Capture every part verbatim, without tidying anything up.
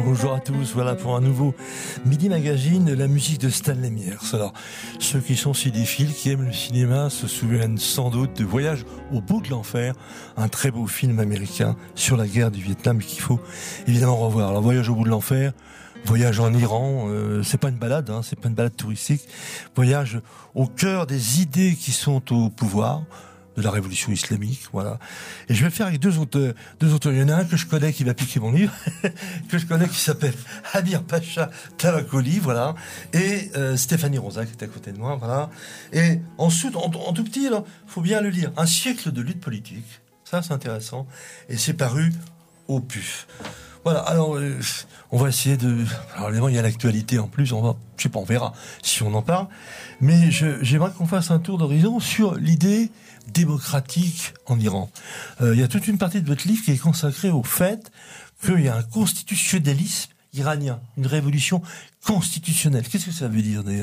Bonjour à tous, voilà pour un nouveau Midi Magazine, la musique de Stanley Myers. Alors, ceux qui sont cinéphiles, qui aiment le cinéma, se souviennent sans doute de Voyage au bout de l'enfer, un très beau film américain sur la guerre du Vietnam qu'il faut évidemment revoir. Alors, Voyage au bout de l'enfer, voyage en Iran, euh, c'est pas une balade, hein, c'est pas une balade touristique, voyage au cœur des idées qui sont au pouvoir, de la révolution islamique, voilà. Et je vais le faire avec deux auteurs, deux auteurs. Il y en a un que je connais qui va piquer mon livre, que je connais qui s'appelle Amir Pacha Tavakoli, voilà. Et euh, Stéphanie Rosa qui est à côté de moi, voilà. Et ensuite, en, en tout petit, il faut bien le lire. Un siècle de lutte politique. Ça, c'est intéressant. Et c'est paru au P U F. Voilà, alors euh, on va essayer de... Alors évidemment, il y a l'actualité en plus, on va, je sais pas, on verra si on en parle. Mais je, j'aimerais qu'on fasse un tour d'horizon sur l'idée démocratique en Iran. Euh, il y a toute une partie de votre livre qui est consacrée au fait qu'il y a un constitutionnalisme iranien, une révolution constitutionnelle. Qu'est-ce que ça veut dire d'ailleurs ?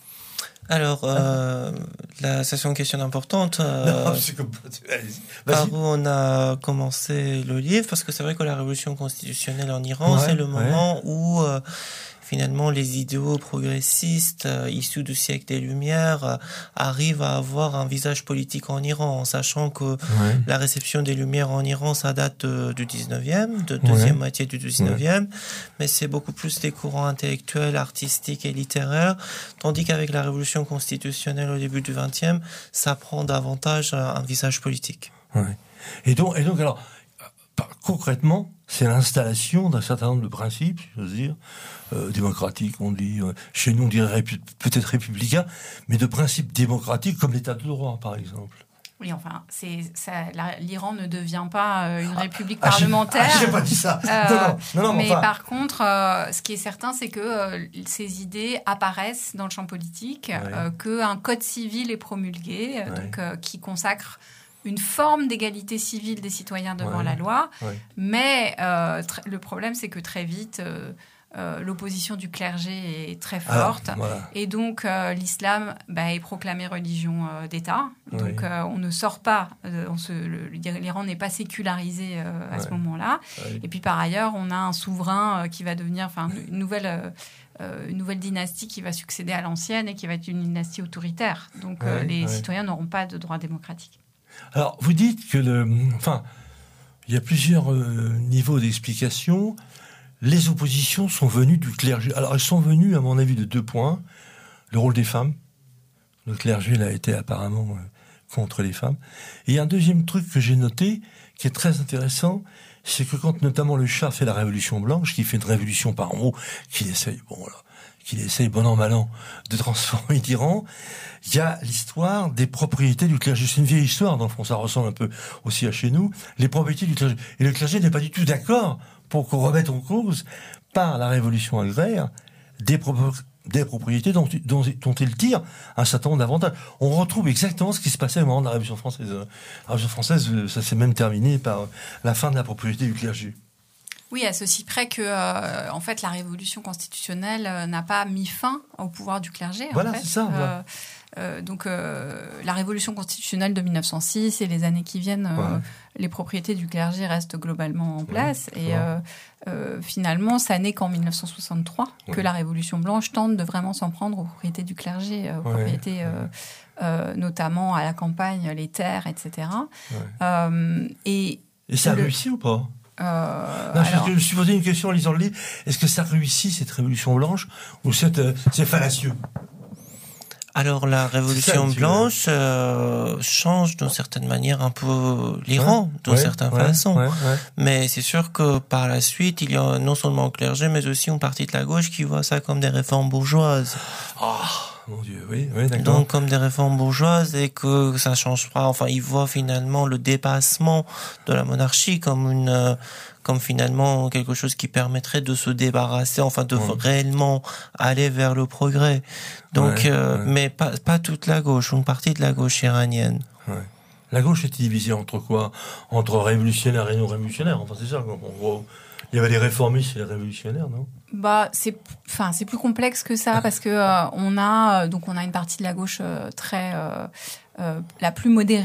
Alors, euh, là, ça c'est une question importante. Euh, non, c'est comme... Par où on a commencé le livre, parce que c'est vrai que la révolution constitutionnelle en Iran, ouais, c'est le moment ouais. où euh, finalement les idéaux progressistes euh, issus du siècle des Lumières euh, arrivent à avoir un visage politique en Iran, en sachant que ouais. la réception des Lumières en Iran, ça date de, du dix-neuvième, de deuxième ouais. moitié du dix-neuvième, ouais. mais c'est beaucoup plus des courants intellectuels, artistiques et littéraires, tandis qu'avec la révolution constitutionnelle au début du vingtième, ça prend davantage un visage politique. Ouais. Et donc, et donc alors, concrètement, c'est l'installation d'un certain nombre de principes, si j'ose dire, euh, démocratiques, on dit, euh, chez nous on dirait répu- peut-être républicains, mais de principes démocratiques comme l'état de droit, par exemple. Oui, enfin, c'est, ça, la, l'Iran ne devient pas euh, une république ah, parlementaire. Ah, j'ai pas dit ça. Euh, non, non, non, non, mais enfin... par contre, euh, ce qui est certain, c'est que euh, ces idées apparaissent dans le champ politique, ouais. euh, qu'un code civil est promulgué, euh, ouais. donc euh, qui consacre une forme d'égalité civile des citoyens devant ouais. la loi. Ouais. Mais euh, tr- le problème, c'est que très vite... Euh, Euh, l'opposition du clergé est très forte. Ah, voilà. Et donc, euh, l'islam bah, est proclamé religion euh, d'État. Donc, oui. euh, on ne sort pas, euh, on se, le, l'Iran n'est pas sécularisé euh, à ouais. ce moment-là. Oui. Et puis, par ailleurs, on a un souverain euh, qui va devenir, enfin, une nouvelle... Euh, une nouvelle dynastie qui va succéder à l'ancienne et qui va être une dynastie autoritaire. Donc, ouais, euh, les ouais. citoyens n'auront pas de droits démocratiques. Alors, vous dites que le... Enfin, il y a plusieurs euh, niveaux d'explication. Les oppositions sont venues du clergé. Alors, elles sont venues, à mon avis, de deux points. Le rôle des femmes. Le clergé, là, a été apparemment euh, contre les femmes. Et il y a un deuxième truc que j'ai noté, qui est très intéressant, c'est que quand, notamment, le Shah fait la Révolution blanche, qui fait une révolution par mot, qu'il essaye, bon, là, qu'il essaye, bon an, mal an, de transformer l'Iran, il y a l'histoire des propriétés du clergé. C'est une vieille histoire, dans le fond, ça ressemble un peu aussi à chez nous. Les propriétés du clergé. Et le clergé n'est pas du tout d'accord pour qu'on remette en cause, par la révolution agraire, des, pro- des propriétés dont, dont, dont il tire un certain nombre d'avantages. On retrouve exactement ce qui se passait au moment de la Révolution française. La Révolution française, ça s'est même terminé par la fin de la propriété du clergé. Oui, à ceci près que, euh, en fait, la révolution constitutionnelle euh, n'a pas mis fin au pouvoir du clergé. Voilà, en fait. c'est ça. Euh, voilà. Euh, donc, euh, la révolution constitutionnelle de mille neuf cent six et les années qui viennent, euh, ouais. les propriétés du clergé restent globalement en place. Ouais, et euh, euh, finalement, ça n'est qu'en mille neuf cent soixante-trois ouais. que la Révolution blanche tente de vraiment s'en prendre aux propriétés du clergé, aux ouais. propriétés euh, euh, notamment à la campagne, les terres, et cetera. Ouais. Euh, et, et ça a le... réussi ou pas ? Euh, non, alors... Je me suis posé une question en lisant le livre. Est-ce que ça réussit, cette Révolution blanche, ou c'est, euh, c'est fallacieux ? Alors, la Révolution ça, blanche euh, change d'une certaine manière un peu l'Iran, ouais, d'une ouais, certaine ouais, façon. Ouais, ouais. Mais c'est sûr que par la suite, il y a non seulement le clergé, mais aussi une partie de la gauche qui voit ça comme des réformes bourgeoises. Oh, mon Dieu, oui, oui, d'accord. Donc, comme des réformes bourgeoises et que ça change pas. Enfin, ils voient finalement le dépassement de la monarchie comme une... Euh, comme finalement quelque chose qui permettrait de se débarrasser, enfin de ouais. réellement aller vers le progrès. Donc, ouais, euh, ouais. mais pas, pas toute la gauche, une partie de la gauche iranienne. Ouais. La gauche était divisée entre quoi ? Entre révolutionnaires et non révolutionnaires. Enfin, c'est ça. En gros, il y avait les réformistes et les révolutionnaires, non ? Bah, c'est, enfin, c'est plus complexe que ça parce que euh, on a donc on a une partie de la gauche euh, très euh, euh, la plus modérée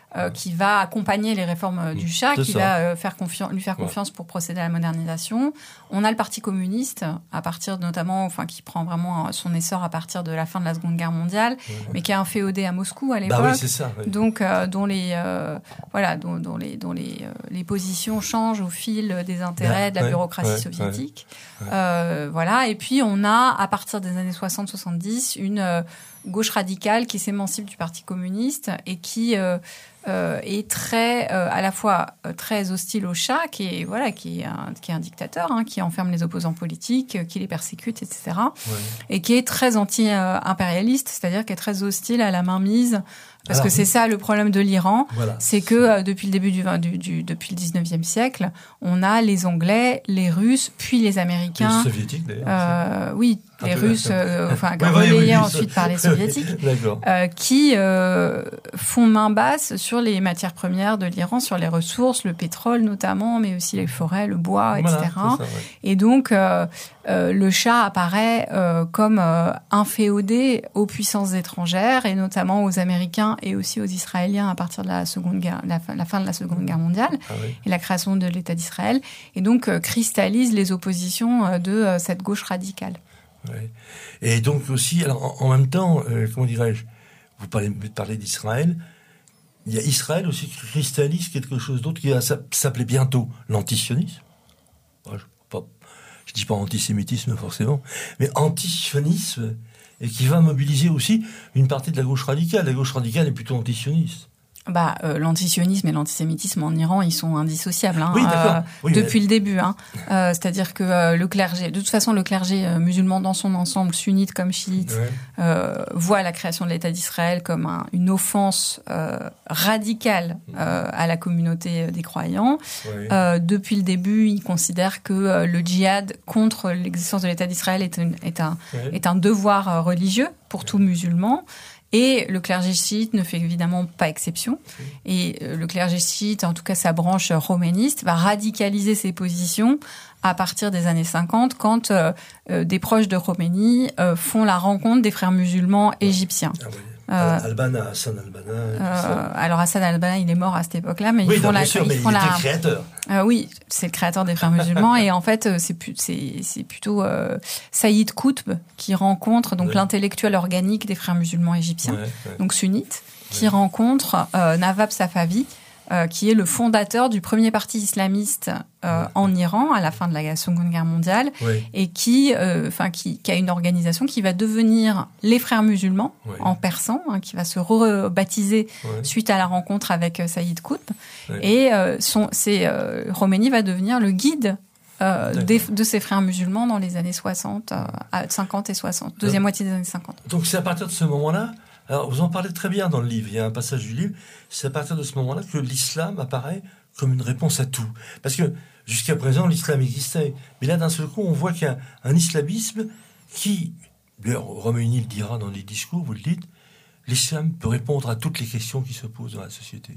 euh, qui va accompagner les réformes du Shah, C'est qui ça. va euh, faire confiance, lui faire Ouais. confiance pour procéder à la modernisation. On a le Parti communiste, à partir notamment, enfin, qui prend vraiment son essor à partir de la fin de la Seconde Guerre mondiale, ouais. mais qui est inféodé à Moscou à l'époque. Bah oui, c'est ça. Oui. Donc, euh, dont les, euh, voilà, dont, dont les, dont les, euh, les positions changent au fil des intérêts bah, de la ouais, bureaucratie ouais, soviétique. Ouais, ouais. Euh, voilà. Et puis, on a, à partir des années soixante soixante-dix, une euh, gauche radicale qui s'émancipe du Parti communiste et qui euh, euh, est très, euh, à la fois euh, très hostile au Shah, qui est voilà, qui est un, qui est un dictateur, hein, qui enferme les opposants politiques, euh, qui les persécute, et cetera. Ouais. Et qui est très anti-impérialiste, c'est-à-dire qui est très hostile à la mainmise. Parce Alors, que c'est ça le problème de l'Iran, voilà. c'est que euh, depuis le début du, du, du depuis le dix-neuvième siècle, on a les Anglais, les Russes, puis les Américains. Les Soviétiques d'ailleurs. Euh, oui, un les Russes, euh, enfin oui, relayés oui, oui, ensuite par les Soviétiques, euh, qui euh, font main basse sur les matières premières de l'Iran, sur les ressources, le pétrole notamment, mais aussi les forêts, le bois, voilà, et cetera. Ça, ouais. Et donc euh, euh, le Shah apparaît euh, comme euh, inféodé aux puissances étrangères et notamment aux Américains et aussi aux Israéliens à partir de la seconde guerre, la fin, la fin de la Seconde Guerre mondiale ah oui. et la création de l'État d'Israël, et donc euh, cristallise les oppositions euh, de euh, cette gauche radicale. Ouais. Et donc aussi, alors en, en même temps, euh, comment dirais-je, vous parlez, vous parlez d'Israël, il y a Israël aussi qui cristallise quelque chose d'autre qui va s'appeler bientôt l'antisionisme. Bon, je ne dis pas antisémitisme forcément, mais antisionisme, et qui va mobiliser aussi une partie de la gauche radicale. La gauche radicale est plutôt antisioniste. Bah, euh, l'antisionisme et l'antisémitisme en Iran, ils sont indissociables hein, oui, d'accord. Euh, oui, depuis mais... le début. Hein. Euh, c'est-à-dire que euh, le clergé, de toute façon, le clergé euh, musulman dans son ensemble, sunnite comme chiite, ouais. euh, voit la création de l'État d'Israël comme un, une offense euh, radicale euh, à la communauté des croyants. Ouais. Euh, depuis le début, ils considèrent que euh, le djihad contre l'existence de l'État d'Israël est, une, est, un, ouais. est un devoir religieux pour ouais. tout musulman. Et le clergé chiite ne fait évidemment pas exception. Et le clergé chiite, en tout cas sa branche romainiste, va radicaliser ses positions à partir des années cinquante, quand euh, des proches de Khomeini euh, font la rencontre des frères musulmans égyptiens. Ah oui. Euh, Al-Banna, Hassan Al-Banna. Euh, alors Hassan Al-Banna, il est mort à cette époque-là, mais oui, ils font non, la. Bien sûr, ils mais font il la... était créateur. Euh, oui, c'est le créateur des frères musulmans, et en fait, c'est c'est c'est plutôt euh, Saïd Qutb qui rencontre donc ouais. l'intellectuel organique des frères musulmans égyptiens, ouais, ouais. donc sunnites, qui ouais. rencontre euh, Nawab Safavi. Euh, qui est le fondateur du premier parti islamiste euh, ouais. en Iran à la fin de la Seconde Guerre mondiale, ouais. et qui, enfin, euh, qui, qui a une organisation qui va devenir les Frères musulmans ouais. en persan, hein, qui va se rebaptiser ouais. suite à la rencontre avec euh, Saïd Qutb, ouais. et euh, son, c'est euh, Khomeini va devenir le guide euh, des, de ces frères musulmans dans les années soixante, euh, cinquante et soixante, deuxième moitié des années cinquante. Donc c'est à partir de ce moment-là. Alors, vous en parlez très bien dans le livre. Il y a un passage du livre. C'est à partir de ce moment-là que l'islam apparaît comme une réponse à tout. Parce que jusqu'à présent, l'islam existait. Mais là, d'un seul coup, on voit qu'il y a un islamisme qui, d'ailleurs, Khomeini le dira dans les discours, vous le dites, l'islam peut répondre à toutes les questions qui se posent dans la société.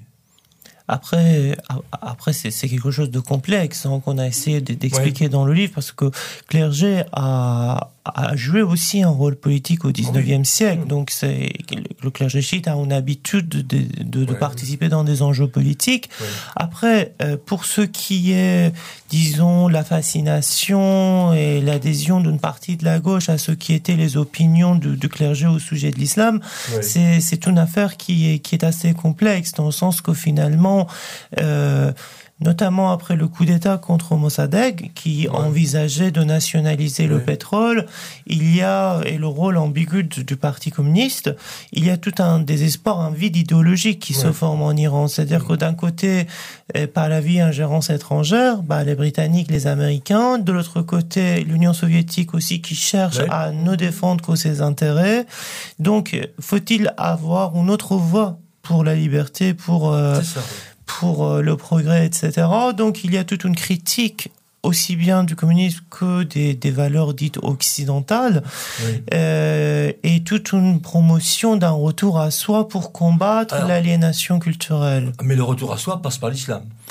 Après, après c'est, c'est quelque chose de complexe hein, qu'on a essayé d'expliquer ouais. dans le livre, parce que clergé a, a joué aussi un rôle politique au dix-neuvième oui. siècle. Donc, c'est, le clergé chiite a une habitude de, de, de, de ouais. participer dans des enjeux politiques. Ouais. Après, pour ce qui est, disons, la fascination et l'adhésion d'une partie de la gauche à ce qui étaient les opinions du, du clergé au sujet de l'islam, ouais. c'est, c'est une affaire qui est, qui est assez complexe, dans le sens que finalement, Euh, notamment après le coup d'État contre Mossadegh, qui ouais. envisageait de nationaliser ouais. le pétrole, il y a, et le rôle ambigu du, du Parti communiste, il y a tout un désespoir, un vide idéologique qui ouais. se forme en Iran. C'est-à-dire ouais. que d'un côté, par la vie ingérence étrangère, bah, les Britanniques, les Américains, de l'autre côté, l'Union soviétique aussi, qui cherche ouais. à ne défendre que ses intérêts. Donc, faut-il avoir une autre voie pour la liberté, pour euh, ça, oui. pour euh, le progrès, et cetera. Donc, il y a toute une critique aussi bien du communisme que des, des valeurs dites occidentales, oui. euh, et toute une promotion d'un retour à soi pour combattre Alors, l'aliénation culturelle. Mais le retour à soi passe par l'islam.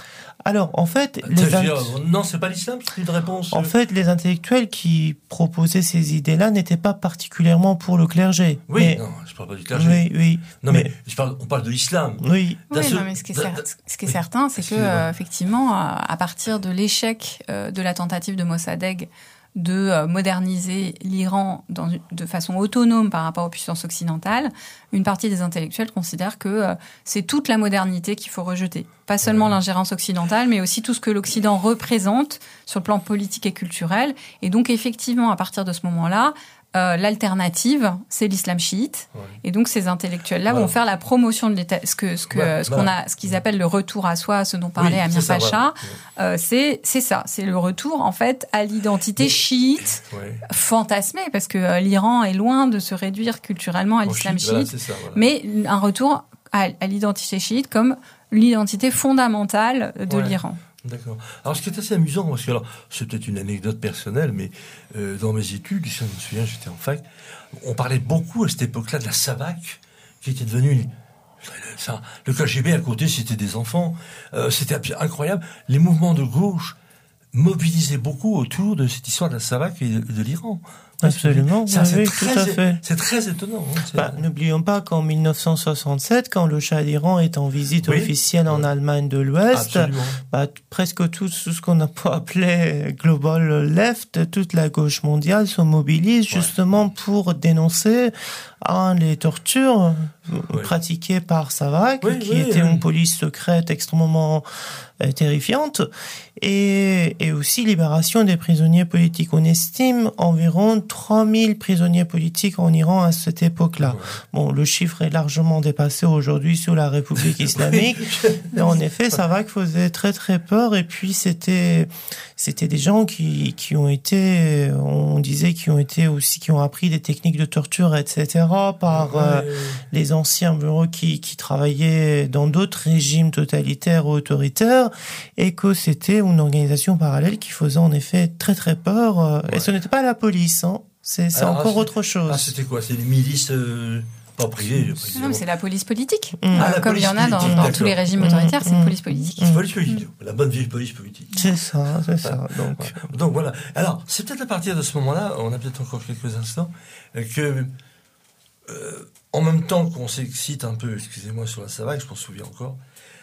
Alors, en fait, les dire, non, c'est pas l'islam, c'est une réponse. En fait, les intellectuels qui proposaient ces idées-là n'étaient pas particulièrement pour le clergé. Oui, mais... non, je parle pas du clergé. Oui, oui. Non, mais, mais je parle, on parle de l'islam. Oui. Oui, ce... non, mais ce qui est, cer... ce qui est oui. certain, c'est que, euh, effectivement, à partir de l'échec euh, de la tentative de Mossadegh de euh, moderniser l'Iran dans, de façon autonome par rapport aux puissances occidentales, une partie des intellectuels considère que euh, c'est toute la modernité qu'il faut rejeter. Pas seulement l'ingérence occidentale, mais aussi tout ce que l'Occident représente sur le plan politique et culturel. Et donc, effectivement, à partir de ce moment-là, Euh, l'alternative, c'est l'islam chiite, ouais. Et donc ces intellectuels-là voilà. vont faire la promotion de l'État, ce que ce que ouais, ce qu'on a, ce qu'ils appellent le retour à soi, ce dont parlait oui, Amir Pacha. Voilà. Euh, c'est c'est ça, c'est le retour en fait à l'identité oui. chiite ouais. fantasmée, parce que euh, l'Iran est loin de se réduire culturellement à l'islam chiite, chiite voilà, ça, voilà. Mais un retour à, à l'identité chiite comme l'identité fondamentale de ouais. l'Iran. D'accord. Alors, ce qui est assez amusant, parce que alors, c'est peut-être une anecdote personnelle, mais euh, dans mes études, je me souviens, j'étais en fac, on parlait beaucoup à cette époque-là de la SAVAK, qui était devenue ça, le K G B à côté, c'était des enfants, euh, c'était incroyable. Les mouvements de gauche mobilisaient beaucoup autour de cette histoire de la SAVAK et de, de l'Iran. Absolument, ça, c'est oui, très, tout à fait. C'est très étonnant. Hein, c'est... Bah, n'oublions pas qu'en dix-neuf cent soixante-sept, quand le Shah d'Iran est en visite oui. officielle en oui. Allemagne de l'Ouest, bah, presque tout, tout ce qu'on a appelé Global Left, toute la gauche mondiale se mobilise ouais. justement pour dénoncer hein, les tortures oui. pratiquées par SAVAK, oui, qui oui, était oui. une police secrète extrêmement euh, terrifiante, et, et aussi libération des prisonniers politiques. On estime environ trois mille prisonniers politiques en Iran à cette époque-là. Ouais. Bon, le chiffre est largement dépassé aujourd'hui sous la République islamique, mais en effet, SAVAK faisait très très peur, et puis c'était c'était des gens qui qui ont été, on disait, qui ont été aussi, qui ont appris des techniques de torture, et cetera par ouais. euh, les anciens bureaux qui qui travaillaient dans d'autres régimes totalitaires ou autoritaires, et que c'était une organisation parallèle qui faisait en effet très très peur. Ouais. Et ce n'était pas la police, hein. C'est, c'est Alors, encore c'est, autre chose. Ah, c'était quoi? C'est les milices euh, pas privées? Non, mais c'est la police politique. Mmh. Ah, euh, comme il y en a dans, dans tous les régimes autoritaires, mmh. c'est une police politique. C'est mmh. police politique. Mmh. La bonne vieille police politique. C'est ça, c'est ça. Donc, ouais. Donc voilà. Alors, c'est peut-être à partir de ce moment-là, on a peut-être encore quelques instants, que euh, en même temps qu'on s'excite un peu, excusez-moi, sur la SAVAK, je m'en souviens encore,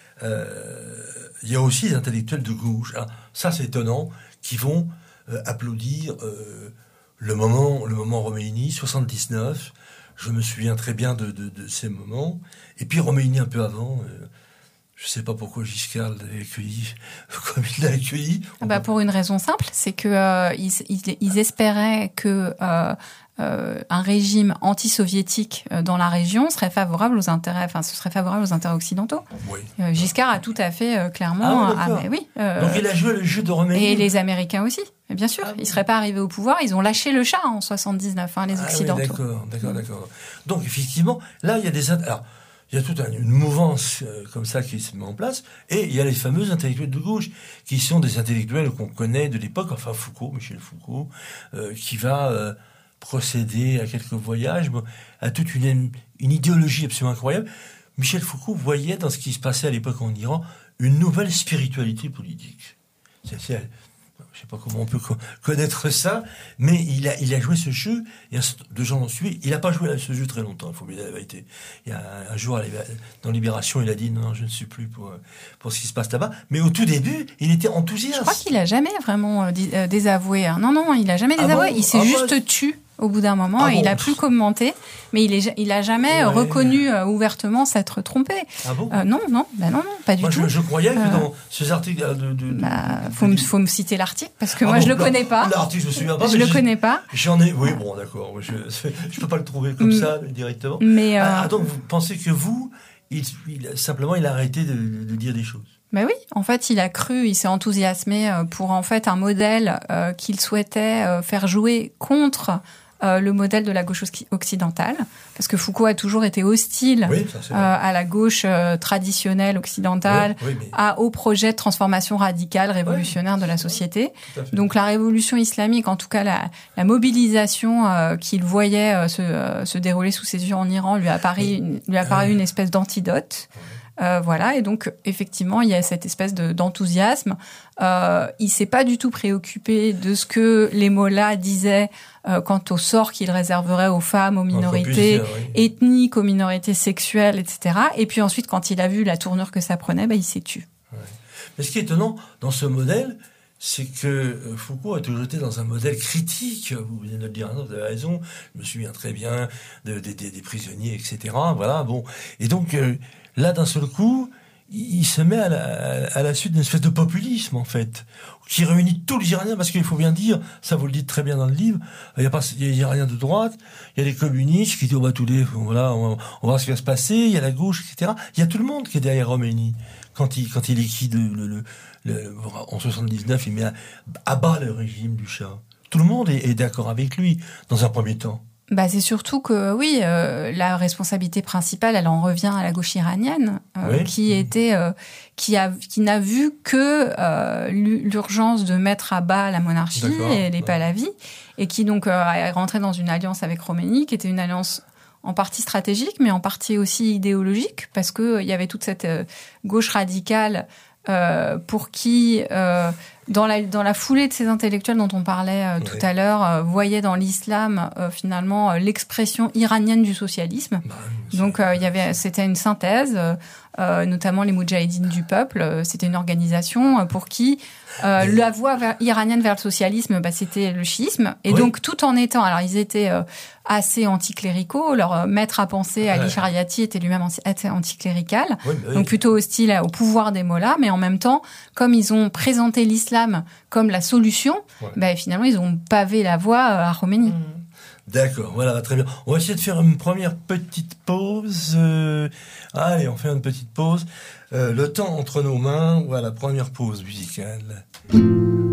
euh, il y a aussi des intellectuels de gauche. Alors, ça, c'est étonnant, qui vont euh, applaudir euh, le moment, le moment Romeini, soixante-dix-neuf. Je me souviens très bien de, de, de ces moments. Et puis Romeini un peu avant. Euh, je ne sais pas pourquoi Giscard l'a accueilli comme il l'a accueilli. Ah bah pour une raison simple, c'est que euh, ils, ils, ils espéraient que euh, euh, un régime anti-soviétique dans la région serait favorable aux intérêts, enfin ce serait favorable aux intérêts occidentaux. Oui. Euh, Giscard a tout à fait euh, clairement. Ah, ah mais oui. Euh, Donc il a joué le jeu de Romeini. Et les Américains aussi. Bien sûr, ah, ils ne seraient pas arrivés au pouvoir, ils ont lâché le Shah en soixante-dix-neuf, hein, les Occidentaux. Ah, oui, d'accord, d'accord, d'accord. Donc effectivement, là il y a des alors il y a toute une mouvance euh, comme ça qui se met en place, et il y a les fameux intellectuels de gauche, qui sont des intellectuels qu'on connaît de l'époque, enfin Foucault, Michel Foucault, euh, qui va euh, procéder à quelques voyages, à toute une, une idéologie absolument incroyable. Michel Foucault voyait dans ce qui se passait à l'époque en Iran une nouvelle spiritualité politique. C'est, c'est, je ne sais pas comment on peut connaître ça, mais il a, il a joué ce jeu, et deux gens l'ont suivi. Il n'a pas joué ce jeu très longtemps, il faut bien la vérité. Il y a un jour, dans Libération, il a dit non, je ne suis plus pour, pour ce qui se passe là-bas. Mais au tout début, il était enthousiaste. Je crois qu'il n'a jamais vraiment désavoué. Hein. Non, non, il n'a jamais désavoué. Ah bon? Il s'est ah juste bah... tu. Au bout d'un moment, ah bon, il a plus commenté, mais il est, il a jamais ouais. reconnu euh, ouvertement s'être trompé. Ah bon euh, Non, non, bah non, non, pas du moi, tout. Je, je croyais que euh, dans ces articles de, de, bah, de faut me, faut me citer l'article parce que ah moi bon, je le là, connais pas. L'article, je me souviens pas. Je le je, connais pas. J'en ai, oui, bon, d'accord. Je, je peux pas le trouver comme mm. ça directement. Mais euh, ah, donc vous pensez que vous, il, il, simplement, il a arrêté de, de dire des choses. Ben oui, en fait, il a cru, il s'est enthousiasmé pour en fait un modèle euh, qu'il souhaitait euh, faire jouer contre. Euh, le modèle de la gauche occidentale, parce que Foucault a toujours été hostile oui, ça, euh, à la gauche euh, traditionnelle occidentale, oui, oui, mais... à, au projet de transformation radicale, révolutionnaire oui, de la société. Donc la révolution islamique, en tout cas la, la mobilisation euh, qu'il voyait euh, se, euh, se dérouler sous ses yeux en Iran, lui a paru, oui. lui a paru euh... une espèce d'antidote. Euh, voilà, et donc effectivement, il y a cette espèce de, d'enthousiasme. Euh, il s'est pas du tout préoccupé de ce que les mollahs disaient euh, quant au sort qu'ils réserveraient aux femmes, aux minorités dire, oui. ethniques, aux minorités sexuelles, et cetera. Et puis ensuite, quand il a vu la tournure que ça prenait, bah, il s'est tu. Ouais. Mais ce qui est étonnant dans ce modèle, c'est que Foucault a toujours été dans un modèle critique. Vous venez de le dire, vous avez raison. Je me souviens très bien de, de, de, des prisonniers, et cetera. Voilà, bon. Et donc, euh, là, d'un seul coup, il se met à la, à la suite d'une espèce de populisme, en fait, qui réunit tous les Iraniens, parce qu'il faut bien dire, ça vous le dites très bien dans le livre, il y a pas, il y a rien de droite, il y a les communistes qui disent, oh bah, tous les, voilà, on, on va voir ce qui va se passer, il y a la gauche, et cetera. Il y a tout le monde qui est derrière Khomeini. Quand il, quand il liquide le, le, le, en soixante-dix-neuf, il met à, à bas le régime du Shah. Tout le monde est, est d'accord avec lui, dans un premier temps. Bah, c'est surtout que, oui, euh, la responsabilité principale, elle en revient à la gauche iranienne, euh, oui. qui était, euh, qui a, qui n'a vu que euh, l'urgence de mettre à bas la monarchie D'accord. et les ouais. Pahlavis, et qui donc euh, est rentré dans une alliance avec Khomeini, qui était une alliance en partie stratégique, mais en partie aussi idéologique, parce que il y avait toute cette euh, gauche radicale euh, pour qui, euh, dans la dans la foulée de ces intellectuels dont on parlait euh, tout oui. à l'heure, euh, voyait dans l'islam euh, finalement euh, l'expression iranienne du socialisme. Bah, Donc euh, il y avait, c'était une synthèse, euh, notamment les Moudjahidines du peuple. Euh, c'était une organisation pour qui euh, oui. la voie vers, iranienne vers le socialisme, bah, c'était le chiisme. Et oui. donc tout en étant, alors ils étaient euh, assez anticléricaux. Leur maître à penser, ouais. Ali Shariati, était lui-même assez anticlérical, oui, oui. donc plutôt hostile au pouvoir des mollahs, mais en même temps, comme ils ont présenté l'islam comme la solution, ouais. bah, finalement, ils ont pavé la voie à Khomeini. Mmh. D'accord, voilà, très bien. On va essayer de faire une première petite pause. Euh, allez, on fait une petite pause. Euh, le temps entre nos mains, voilà, première pause musicale.